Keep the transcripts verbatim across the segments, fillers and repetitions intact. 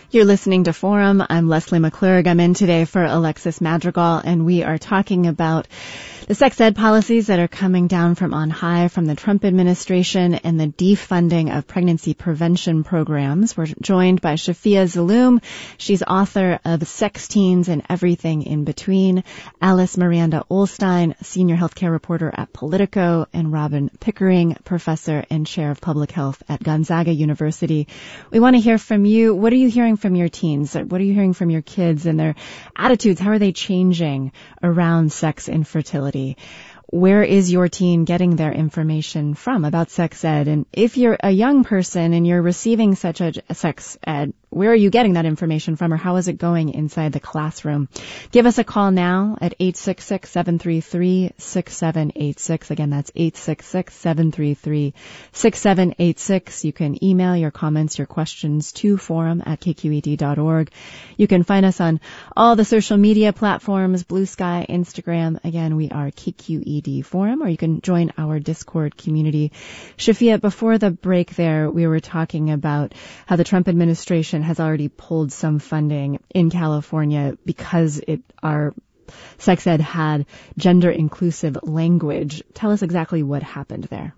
You're listening to Forum. I'm Leslie McClurg. I'm in today for Alexis Madrigal, and we are talking about the sex ed policies that are coming down from on high from the Trump administration and the defunding of pregnancy prevention programs. We're joined by Shafia Zaloom. She's author of Sex Teens and Everything in Between, Alice Miranda Ollstein, senior healthcare reporter at Politico, and Robin Pickering, professor and chair of public health at Gonzaga University. We want to hear from you. What are you hearing from your teens? What are you hearing from your kids and their attitudes? How are they changing around sex and fertility? Where is your teen getting their information from about sex ed? And if you're a young person and you're receiving such a sex ed, where are you getting that information from, or how is it going inside the classroom? Give us a call now at eight six six, seven three three, six seven eight six. Again, that's eight six six, seven three three, six seven eight six. You can email your comments, your questions to forum at k q e d dot org. You can find us on all the social media platforms, Blue Sky, Instagram. Again, we are K Q E D Forum, or you can join our Discord community. Shafia, before the break there, we were talking about how the Trump administration has already pulled some funding in California because it our sex ed had gender inclusive language. Tell us exactly what happened there.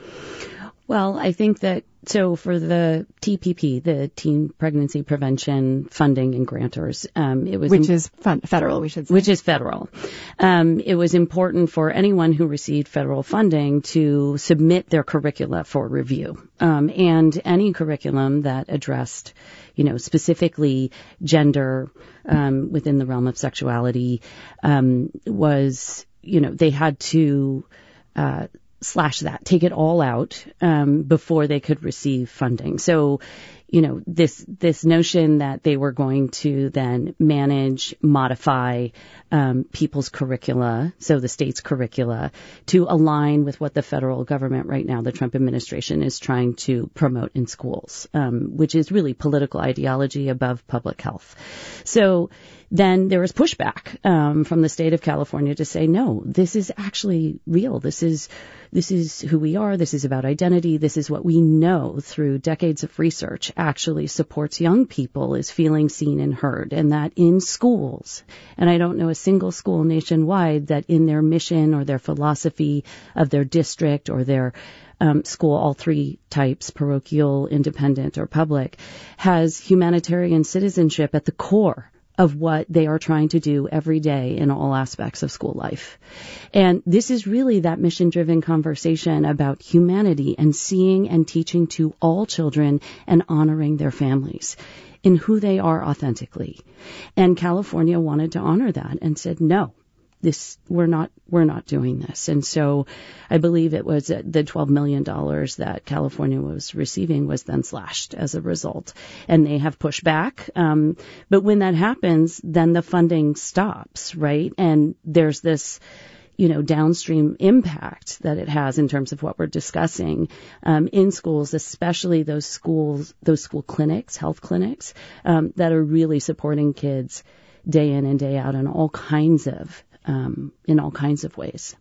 Well, I think that, so for the T P P, the Teen Pregnancy Prevention Funding and Grantors, um, it was... Which is fun, federal, we should say. Which is federal. Um, it was important for anyone who received federal funding to submit their curricula for review. Um, and any curriculum that addressed, you know, specifically gender, um, within the realm of sexuality, um, was, you know, they had to, uh, slash that, take it all out, um, before they could receive funding. So, you know, this, this notion that they were going to then manage, modify, um, people's curricula, so the state's curricula, to align with what the federal government right now, the Trump administration, is trying to promote in schools, um, which is really political ideology above public health. So then there was pushback, um, from the state of California to say, no, this is actually real. This is, this is who we are. This is about identity. This is what we know through decades of research actually supports young people is feeling seen and heard, and that in schools, and I don't know a single school nationwide that in their mission or their philosophy of their district or their Um, school, all three types, parochial, independent, or public, has humanitarian citizenship at the core of what they are trying to do every day in all aspects of school life. And this is really that mission-driven conversation about humanity and seeing and teaching to all children and honoring their families in who they are authentically. And California wanted to honor that and said, no. This, we're not, we're not doing this. And so I believe it was the twelve million dollars that California was receiving was then slashed as a result. And they have pushed back. Um, but when that happens, then the funding stops, right? And there's this, you know, downstream impact that it has in terms of what we're discussing, um, in schools, especially those schools, those school clinics, health clinics, um, that are really supporting kids day in and day out in all kinds of Um, in all kinds of ways.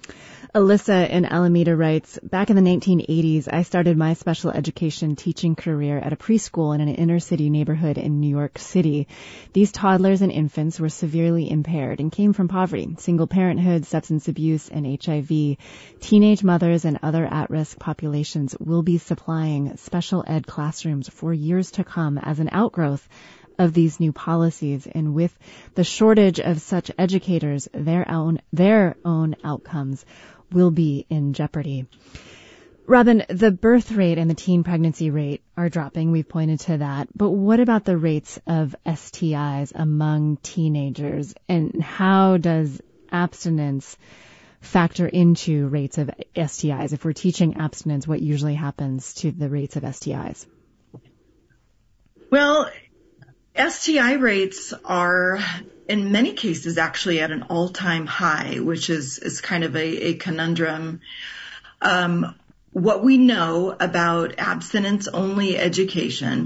Alyssa in Alameda writes, back in the nineteen eighties, I started my special education teaching career at a preschool in an inner city neighborhood in New York City. These toddlers and infants were severely impaired and came from poverty, single parenthood, substance abuse, and H I V. Teenage mothers and other at-risk populations will be supplying special ed classrooms for years to come as an outgrowth of these new policies, and with the shortage of such educators, their own their own outcomes will be in jeopardy. Robin, the birth rate and the teen pregnancy rate are dropping. We've pointed to that. But what about the rates of S T Is among teenagers, and how does abstinence factor into rates of S T Is? If we're teaching abstinence, what usually happens to the rates of S T Is? Well, S T I rates are, in many cases, actually at an all-time high, which is, is kind of a, a conundrum. Um, what we know about abstinence-only education